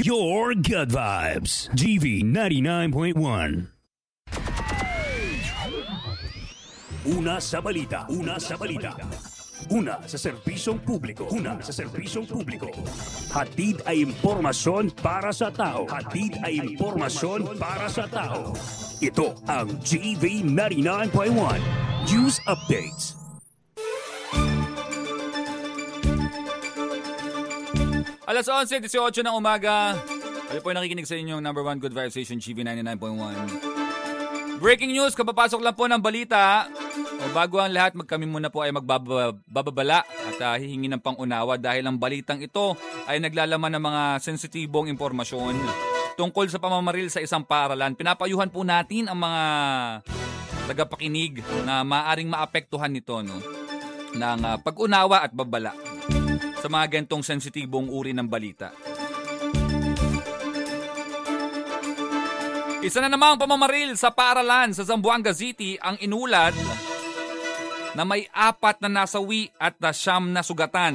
Your good vibes. GV 99.1. Una sa balita. Una sa serbisyong publiko. Hatid ay impormasyon para sa tao. Ito ang GV 99.1 News Updates. Alas 11:18 ng umaga. Kayo po ay nakikinig sa inyong number 1 good vibe station, GV 99.1. Breaking news, kapapasok lang po ng balita. Bago ang lahat, kami muna po ay magbabala at hihingi ng pangunawa dahil ang balitang ito ay naglalaman ng mga sensitibong impormasyon tungkol sa pamamaril sa isang paaralan. Pinapayuhan po natin ang mga tagapakinig na maaring maapektuhan nito ng pag-unawa at babala sa mga gantong sensitibong uri ng balita. Isa na namang pamamaril sa paaralan sa Zamboanga City ang inulat na may 4 na nasawi at 9 na sugatan.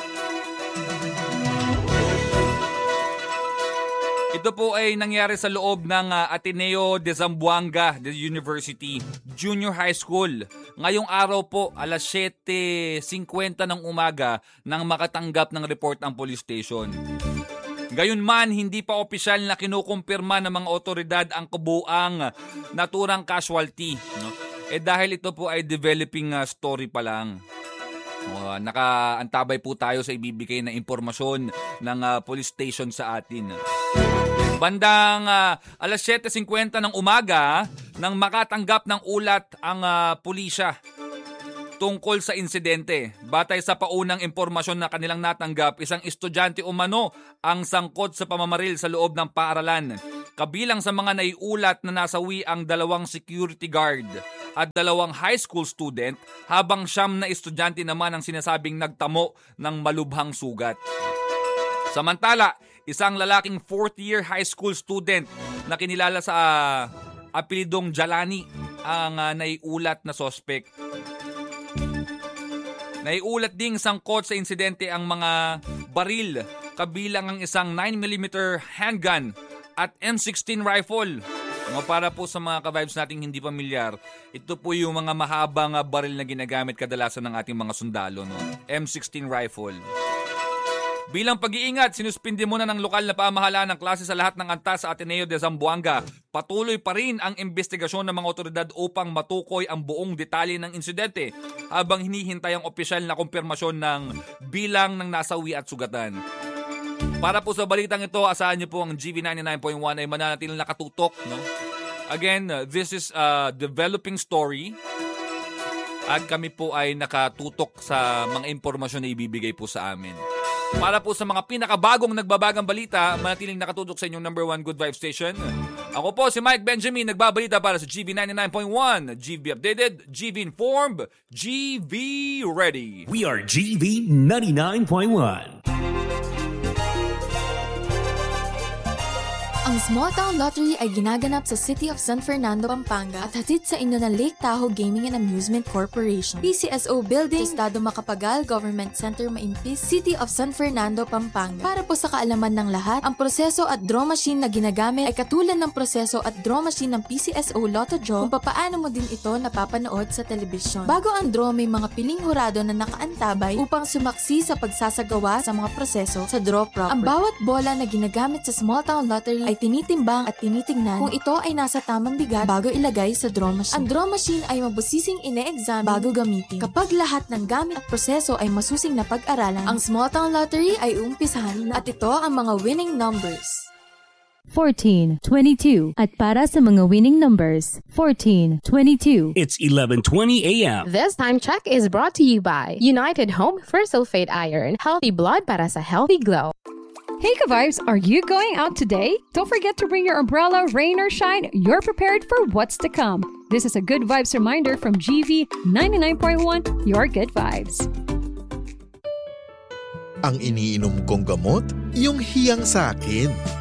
Ito po ay nangyari sa loob ng Ateneo de Zamboanga University Junior High School. Ngayong araw po, alas 7:50 ng umaga nang makatanggap ng report ang police station. Gayunman, hindi pa opisyal na kinukumpirma ng mga otoridad ang kabuuang naturang casualty. Dahil ito po ay developing story pa lang. Nakaantabay po tayo sa ibibigay na impormasyon ng police station sa atin. Bandang alas 7:50 ng umaga nang makatanggap ng ulat ang pulisya tungkol sa insidente. Batay sa paunang impormasyon na kanilang natanggap, isang estudyante umano ang sangkot sa pamamaril sa loob ng paaralan. Kabilang sa mga naiulat na nasawi ang 2 security guard at 2 high school student, habang 9 na estudyante naman ang sinasabing nagtamo ng malubhang sugat. Samantala, isang lalaking 4th year high school student na kinilala sa apelidong Jalani ang naiulat na suspect. Naiulat ding sangkot sa insidente ang mga baril, kabilang ang isang 9mm handgun at M16 rifle. Para po sa mga ka-vibes nating hindi pamilyar, ito po yung mga mahabang baril na ginagamit kadalasan ng ating mga sundalo. M16 rifle. Bilang pag-iingat, sinuspindi muna ng lokal na pamahalaan ng klase sa lahat ng antas sa Ateneo de Zamboanga. Patuloy pa rin ang investigasyon ng mga otoridad upang matukoy ang buong detalye ng insidente habang hinihintay ang opisyal na kumpirmasyon ng bilang ng nasawi at sugatan. Para po sa balitang ito, asahan niyo po ang GV 99.1 ay mananatiling nakatutok. Again, this is a developing story at kami po ay nakatutok sa mga impormasyon na ibibigay po sa amin. Para po sa mga pinakabagong nagbabagang balita, manatiling nakatutok sa inyong number 1 good vibe station. Ako po si Mike Benjamin, nagbabalita para sa GV 99.1. GV updated, GV informed, GV ready. We are GV 99.1. Ang Small Town Lottery ay ginaganap sa City of San Fernando, Pampanga at hatid sa inyo ng Lake Tahoe Gaming and Amusement Corporation, PCSO Building, Estado Macapagal, Government Center, Maimpis, City of San Fernando, Pampanga. Para po sa kaalaman ng lahat, ang proseso at draw machine na ginagamit ay katulad ng proseso at draw machine ng PCSO Lotto Draw kung paano mo din ito napapanood sa telebisyon. Bago ang draw, may mga piling hurado na nakaantabay upang sumaksi sa pagsasagawa sa mga proseso sa draw proper. Ang bawat bola na ginagamit sa Small Town Lottery ay tinitimbang at tinitingnan kung ito ay nasa tamang bigat bago ilagay sa draw machine. Ang draw machine ay mabusising ine-examine bago gamitin. Kapag lahat ng gamit at proseso ay masusing na pag-aralan, ang Small Town Lottery ay umpisahan na at ito ang mga winning numbers. 14, 22. At para sa mga winning numbers, 14, 22. It's 11:20 a.m. This time check is brought to you by United Home for Sulfate Iron. Healthy blood para sa healthy glow. Hey ka-vibes, are you going out today? Don't forget to bring your umbrella, rain or shine. You're prepared for what's to come. This is a Good Vibes reminder from GV 99.1, your good vibes. Ang iniinom kong gamot, yung hiyang sa akin.